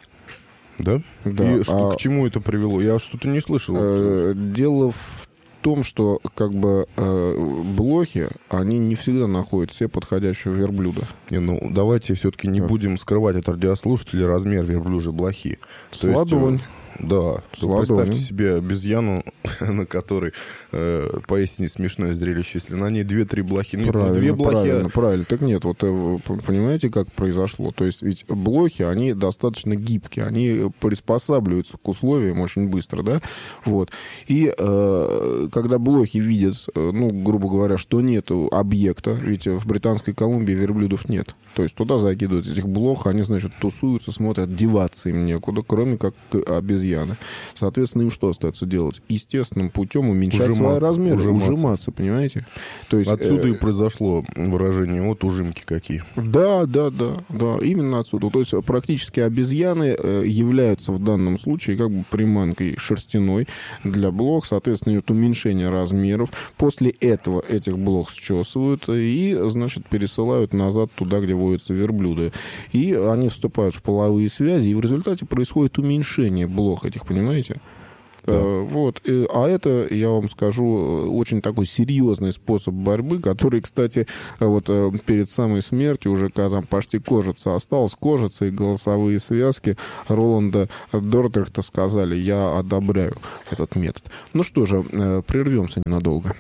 Да? Да. И что, а, к чему это привело? Я что-то не слышал. Дело в том, что как бы блохи, они не всегда находят себе подходящего верблюда. Не, ну, давайте все-таки не да. будем скрывать от радиослушателей размер верблюжьей блохи. С ладонь. Да, представьте себе обезьяну, на которой э, поистине смешное зрелище, если на ней две-три блохи. Нет, правильно, ну, две блохи. Правильно, правильно. Так нет, вот понимаете, как произошло? То есть ведь блохи, они достаточно гибкие, они приспосабливаются к условиям очень быстро, да? Вот. И э, когда блохи видят, ну, грубо говоря, что нет объекта, ведь в Британской Колумбии верблюдов нет. То есть туда закидывают этих блох, они, значит, тусуются, смотрят, деваться им некуда, кроме как к обезьяне обезьяны. Соответственно, им что остается делать? Естественным путем уменьшать Ужиматься, свои размеры, ужиматься. ужиматься, понимаете? То есть, Отсюда э, и произошло выражение «вот ужимки какие». Да, да, да, да, именно отсюда. То есть практически обезьяны э, являются в данном случае как бы приманкой шерстяной для блох, соответственно, идет уменьшение размеров. После этого этих блох счесывают и, значит, пересылают назад туда, где водятся верблюды. И они вступают в половые связи, и в результате происходит уменьшение блох этих, понимаете? Да. Вот. А это, я вам скажу, очень такой серьезный способ борьбы, который, кстати, вот перед самой смертью, уже когда там почти кожица осталась, кожица и голосовые связки Роланда Дортрихта сказали: я одобряю этот метод. Ну что же, прервемся ненадолго.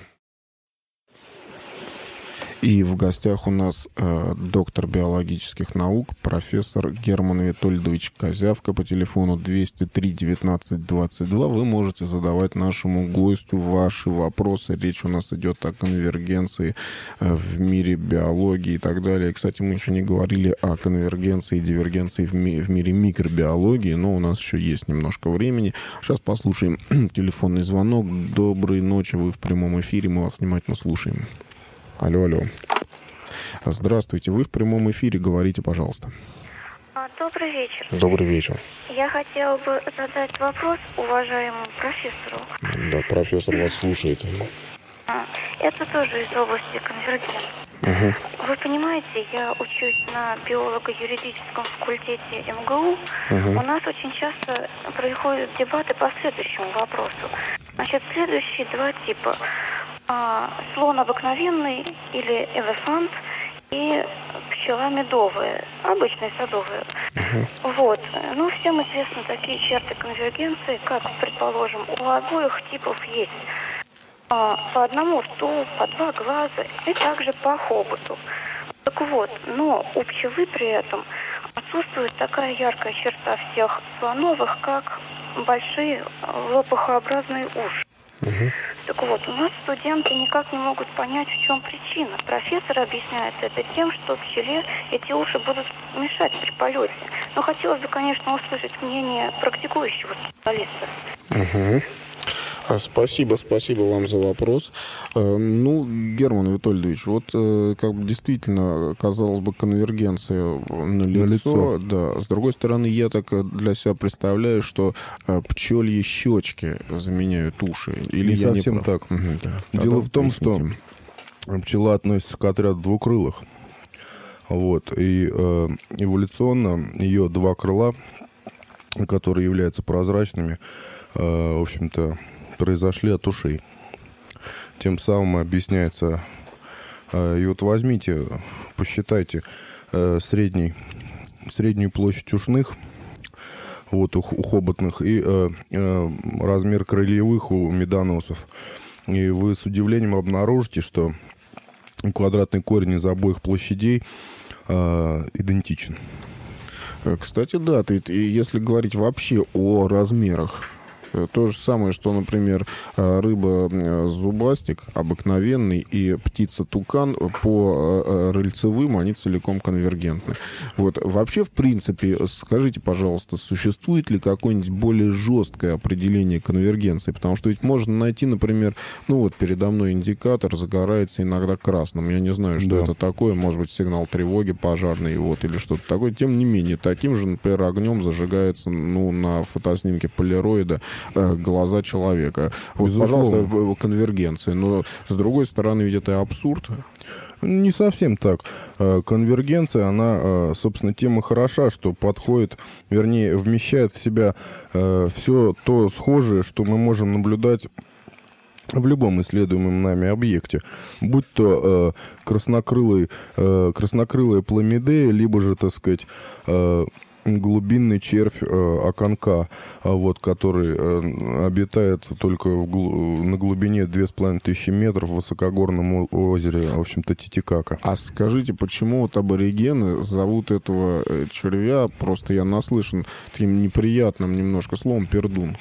И в гостях у нас э, доктор биологических наук, профессор Герман Витольдович Козявка по телефону двести три девятнадцать двадцать два. Вы можете задавать нашему гостю ваши вопросы. Речь у нас идет о конвергенции э, в мире биологии и так далее. Кстати, мы еще не говорили о конвергенции и дивергенции в, ми- в мире микробиологии, но у нас еще есть немножко времени. Сейчас послушаем телефонный звонок. Доброй ночи, вы в прямом эфире, мы вас внимательно слушаем. Алло, алло. Здравствуйте, вы в прямом эфире, говорите, пожалуйста. Добрый вечер. Добрый вечер. Я хотела бы задать вопрос уважаемому профессору. Да, профессор вас слушает. Это тоже из области конвергенции. Угу. Вы понимаете, я учусь на биолого-юридическом факультете эм гэ у. Угу. У нас очень часто происходят дебаты по следующему вопросу. Значит, следующие два типа. А, слон обыкновенный или элефант и пчела медовая, обычная садовая. Uh-huh. Вот. Ну, всем известны такие черты конвергенции, как, предположим, у обоих типов есть а, по одному рту, по два глаза и также по хоботу. Так вот, но у пчелы при этом отсутствует такая яркая черта всех слоновых, как большие лопухообразные уши. Uh-huh. Так вот, у нас студенты никак не могут понять, в чем причина. Профессор объясняет это тем, что пчеле эти уши будут мешать при полете. Но хотелось бы, конечно, услышать мнение практикующего специалиста. Uh-huh. Спасибо, спасибо вам за вопрос. Ну, Герман Витольдович, вот как бы действительно, казалось бы, конвергенция на лицо, да. С другой стороны, я так для себя представляю, что пчельи щечки заменяют уши. Или не я совсем не прав? так. Угу, да. Дело Тогда в том, поясните. что пчела относится к отряду двукрылых. Вот. И э, эволюционно ее два крыла, которые являются прозрачными, э, в общем-то, произошли от ушей. Тем самым объясняется... Э, и вот возьмите, посчитайте э, средний, среднюю площадь ушных, вот, у, у хоботных, и э, э, размер крыльевых у медоносов. И вы с удивлением обнаружите, что квадратный корень из обоих площадей э, идентичен. Кстати, да, ты, если говорить вообще о размерах, то же самое, что, например, рыба-зубастик обыкновенный и птица-тукан по рыльцевым, они целиком конвергентны. Вот. Вообще, в принципе, скажите, пожалуйста, существует ли какое-нибудь более жесткое определение конвергенции? Потому что ведь можно найти, например, ну вот передо мной индикатор загорается иногда красным. Я не знаю, что да. это такое. Может быть, сигнал тревоги пожарный вот, или что-то такое. Тем не менее, таким же, например, огнем зажигается ну, на фотоснимке полироида глаза человека. Вот, пожалуйста, конвергенция. Но, с другой стороны, ведь это абсурд. Не совсем так. Конвергенция, она, собственно, тем и хороша, что подходит, вернее, вмещает в себя все то схожее, что мы можем наблюдать в любом исследуемом нами объекте, будь то э, краснокрылый, э, краснокрылая пламидея, либо же, так сказать, э, глубинный червь э, оконка, вот, который э, обитает только в гл... на глубине две с половиной тысячи метров в высокогорном озере, в общем-то, Титикака. А скажите, почему вот аборигены зовут этого червя, просто я наслышан таким неприятным немножко словом, пердун?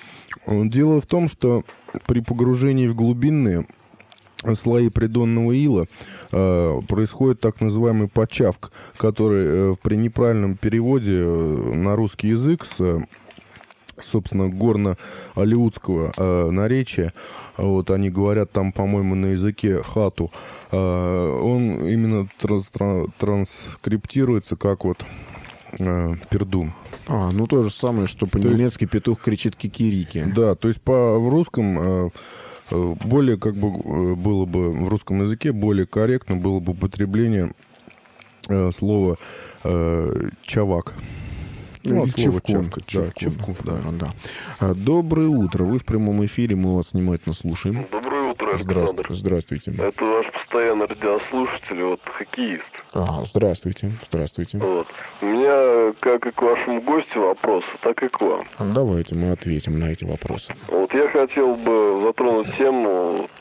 Дело в том, что при погружении в глубинные слои придонного ила э, происходит так называемый почавк, который э, при неправильном переводе э, на русский язык с собственно, горно-алеутского э, наречия. Вот, они говорят там, по-моему, на языке хату. Э, он именно транс, транскриптируется как вот э, пердун. А, ну то же самое, что по-немецки есть, петух кричит кикирики. Да, то есть по, в русском э, более как бы было бы, в русском языке более корректно было бы употребление э, слова э, чавак. Ну, слово чавка, да, чевкун, да. Да. Доброе утро. Вы в прямом эфире, мы вас внимательно слушаем. Доброе утро, Александр. Здравствуйте. Это ваш постоянный радиослушатель, вот, хоккеист. Ага, здравствуйте, здравствуйте. Вот. У меня как и к вашему гостю вопросы, так и к вам. Давайте мы ответим на эти вопросы. Вот я хотел бы затронуть тему